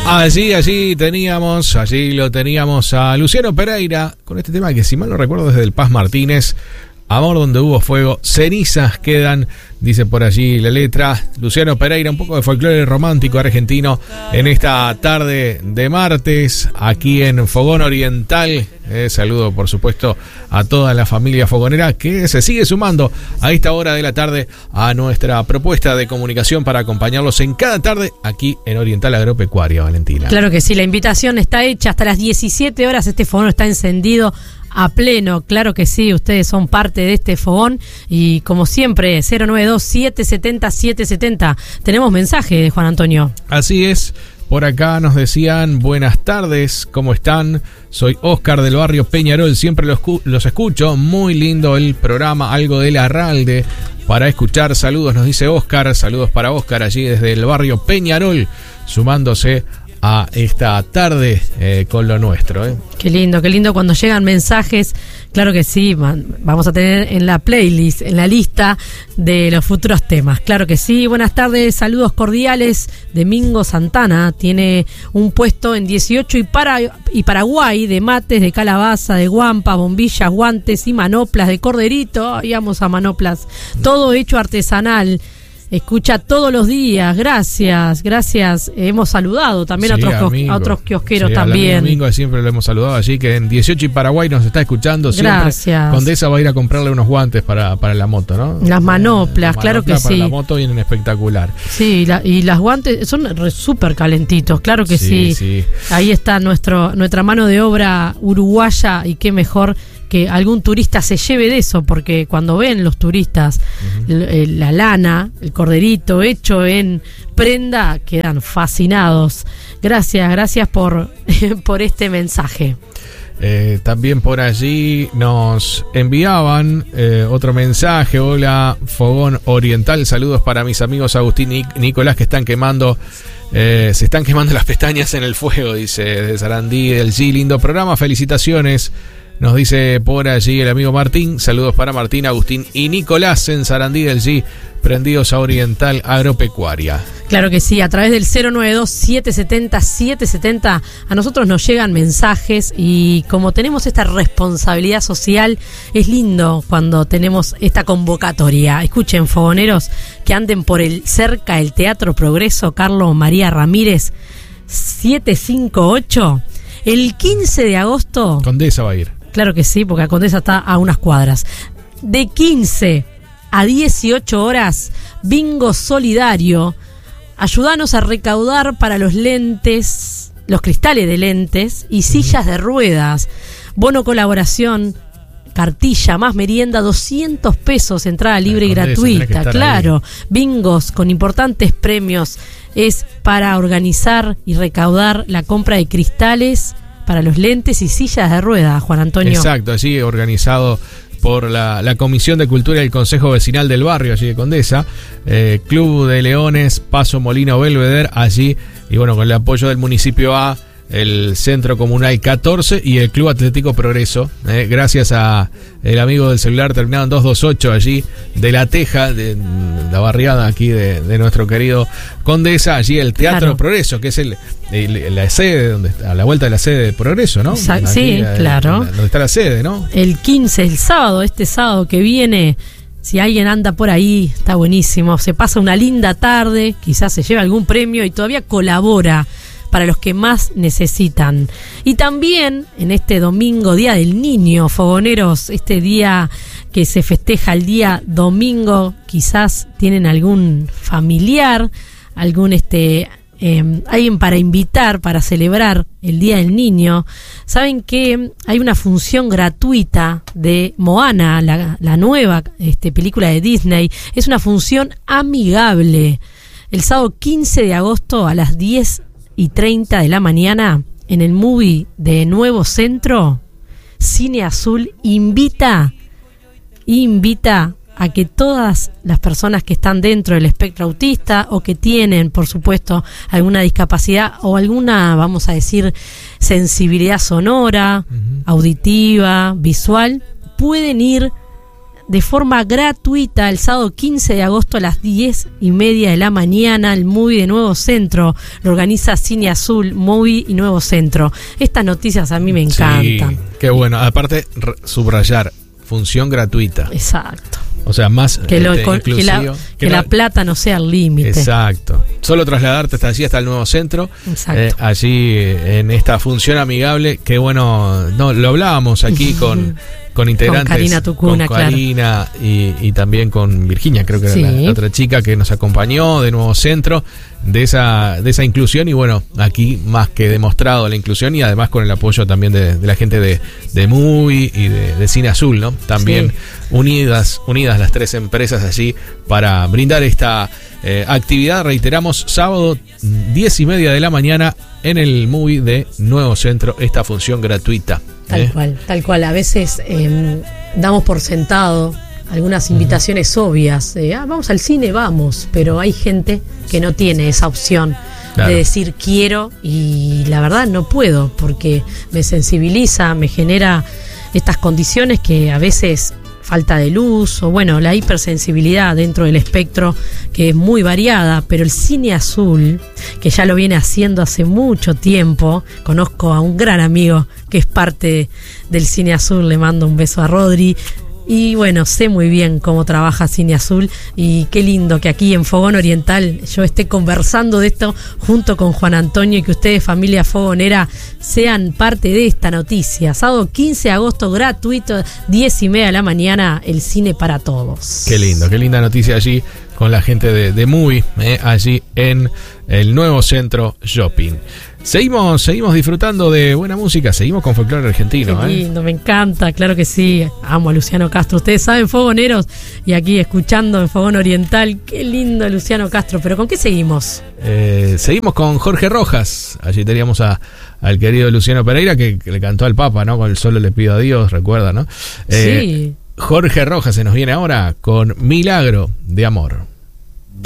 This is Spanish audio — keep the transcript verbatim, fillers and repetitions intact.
Allí, allí teníamos, allí lo teníamos a Luciano Pereira con este tema que, si mal no recuerdo, desde el Paz Martínez. Amor donde hubo fuego, cenizas quedan, dice por allí la letra. Luciano Pereira, un poco de folclore romántico argentino en esta tarde de martes, aquí en Fogón Oriental. Eh, saludo, por supuesto, a toda la familia fogonera que se sigue sumando a esta hora de la tarde a nuestra propuesta de comunicación para acompañarlos en cada tarde aquí en Oriental Agropecuaria, Valentina. Claro que sí, la invitación está hecha hasta las diecisiete horas, este fogón está encendido a pleno, claro que sí, ustedes son parte de este fogón y como siempre, cero nueve dos, siete siete cero, siete siete cero. Tenemos mensaje de Juan Antonio. Así es, por acá nos decían, buenas tardes, ¿cómo están? Soy Oscar del barrio Peñarol, siempre los, los escucho, muy lindo el programa, algo de Larralde para escuchar, saludos, nos dice Oscar, saludos para Oscar allí desde el barrio Peñarol, sumándose a esta tarde eh, con lo nuestro. ¿eh? Qué lindo, qué lindo cuando llegan mensajes. Claro que sí, man, vamos a tener en la playlist, en la lista de los futuros temas. Claro que sí. Buenas tardes, saludos cordiales de Mingo Santana. Tiene un puesto en dieciocho y, para, y Paraguay de mates, de calabaza, de guampa, bombillas, guantes y manoplas de corderito. Ahí vamos a manoplas. Todo hecho artesanal. Escucha todos los días, gracias, gracias. Hemos saludado también sí, a, otros a otros kiosqueros sí, también. Domingo siempre lo hemos saludado, allí que en dieciocho y Paraguay nos está escuchando siempre. Gracias. Condesa va a ir a comprarle unos guantes para, para la moto, ¿no? Las manoplas, eh, claro que para sí. La moto vienen espectacular. Sí, la, y las guantes son súper calentitos, claro que sí, sí. sí. Ahí está nuestro nuestra mano de obra uruguaya y qué mejor que algún turista se lleve de eso, porque cuando ven los turistas uh-huh. el, la lana, el corderito hecho en prenda, quedan fascinados. Gracias, gracias por, por este mensaje. Eh, también por allí nos enviaban eh, otro mensaje. Hola, Fogón Oriental, saludos para mis amigos Agustín y Nicolás que están quemando eh, se están quemando las pestañas en el fuego, dice de Sarandí del G, lindo programa, felicitaciones. Nos dice por allí el amigo Martín, saludos para Martín, Agustín y Nicolás en Sarandí del G, prendidos a Oriental Agropecuaria. Claro que sí, a través del cero nueve dos, siete siete cero, siete siete cero a nosotros nos llegan mensajes y como tenemos esta responsabilidad social, es lindo cuando tenemos esta convocatoria. Escuchen, fogoneros, que anden por el cerca el Teatro Progreso, Carlos María Ramírez, setecientos cincuenta y ocho, el quince de agosto. Condesa va a ir. Claro que sí, porque la Condesa está a unas cuadras. De quince a dieciocho horas, bingo solidario. Ayúdanos a recaudar para los lentes, los cristales de lentes y sillas de ruedas. Bono colaboración, cartilla más merienda, doscientos pesos, entrada libre y gratuita. Claro, ahí. Bingos con importantes premios. Es para organizar y recaudar la compra de cristales para los lentes y sillas de ruedas, Juan Antonio. Exacto, allí organizado por la, la Comisión de Cultura del Consejo Vecinal del Barrio, allí de Condesa, eh, Club de Leones, Paso Molino Belvedere, allí, y bueno, con el apoyo del municipio A, el Centro Comunal catorce y el Club Atlético Progreso, eh, gracias a el amigo del celular terminado en doscientos veintiocho allí de La Teja, de la barriada aquí de, de nuestro querido Condesa, allí el Teatro claro. Progreso, que es el, el la sede, donde a la vuelta de la sede de Progreso, ¿no? Sa- aquí, sí, la, claro. La, donde está la sede, ¿no? El quince, el sábado, este sábado que viene, si alguien anda por ahí, está buenísimo, se pasa una linda tarde, quizás se lleva algún premio y todavía colabora para los que más necesitan. Y también en este domingo, Día del Niño, fogoneros, este día que se festeja el día domingo, quizás tienen algún familiar, algún este eh, alguien para invitar, para celebrar el Día del Niño. Saben que hay una función gratuita de Moana, la, la nueva este, película de Disney. Es una función amigable. El sábado quince de agosto a las diez y treinta de la mañana en el movie de Nuevo Centro, Cine Azul invita invita a que todas las personas que están dentro del espectro autista o que tienen, por supuesto, alguna discapacidad o alguna, vamos a decir, sensibilidad sonora, uh-huh. auditiva, visual, pueden ir de forma gratuita el sábado quince de agosto a las diez y media de la mañana, el Movie de Nuevo Centro. Lo organiza Cine Azul, Movie y Nuevo Centro. Estas noticias a mí me encantan. Sí, qué bueno. Aparte, subrayar, función gratuita. Exacto. O sea, más que, lo, este, con, que, la, que, que la plata no sea el límite. Exacto. Solo trasladarte hasta allí, hasta el Nuevo Centro. Exacto. Eh, allí en esta función amigable. Que bueno, no, lo hablábamos aquí con, con integrantes. Con Karina Tucuna, con Karina claro. y, y también con Virginia, creo que sí. era la, la otra chica que nos acompañó de Nuevo Centro. De esa, de esa inclusión y bueno, aquí más que demostrado la inclusión y además con el apoyo también de, de la gente de, de Movie y de, de Cine Azul, ¿no? También sí. unidas, unidas las tres empresas allí para brindar esta eh, actividad, reiteramos, sábado diez y media de la mañana en el Movie de Nuevo Centro, esta función gratuita. Tal ¿eh? cual, tal cual, a veces eh, damos por sentado algunas invitaciones uh-huh. obvias, eh, ah, vamos al cine, vamos, pero hay gente que no tiene esa opción claro. de decir quiero y la verdad no puedo porque me sensibiliza, me genera estas condiciones que a veces falta de luz o bueno, la hipersensibilidad dentro del espectro que es muy variada, pero el Cine Azul, que ya lo viene haciendo hace mucho tiempo, conozco a un gran amigo que es parte del Cine Azul, le mando un beso a Rodri. Y bueno, sé muy bien cómo trabaja Cine Azul y qué lindo que aquí en Fogón Oriental yo esté conversando de esto junto con Juan Antonio y que ustedes, familia fogonera, sean parte de esta noticia. Sábado quince de agosto, gratuito, diez y media de la mañana, el cine para todos. Qué lindo, qué linda noticia allí con la gente de, de Movie, eh, allí en el Nuevo Centro Shopping. Seguimos, seguimos disfrutando de buena música, seguimos con folclore argentino. Qué lindo, eh. me encanta, claro que sí. Amo a Luciano Castro. Ustedes saben, fogoneros, y aquí escuchando en Fogón Oriental, qué lindo Luciano Castro. ¿Pero con qué seguimos? Eh, seguimos con Jorge Rojas. Allí teníamos a, al querido Luciano Pereira que, que le cantó al Papa, ¿no? Con el Solo le pido a Dios, recuerda, ¿no? Eh, sí. Jorge Rojas se nos viene ahora con Milagro de Amor.